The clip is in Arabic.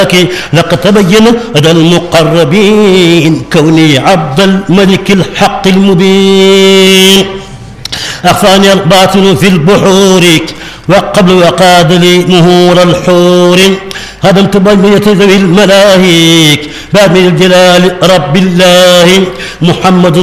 لقد تبين لدى المقربين كوني عبد الملك الحق المبين. أخفاني الباطل في البحور وقبل وقاد لي مهور الحور. هدمت بنية ذوي الملاهيك باب الجلال رب الله محمد